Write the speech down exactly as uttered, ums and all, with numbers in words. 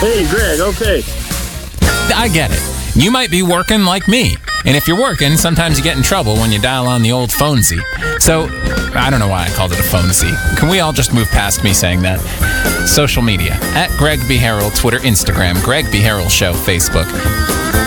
Hey, Greg, okay. I get it. You might be working like me. And if you're working, sometimes you get in trouble when you dial on the old phonesy. So, I don't know why I called it a phonesy. Can we all just move past me saying that? Social media. At Greg B. Harrell, Twitter, Instagram. Greg B. Harrell Show, Facebook.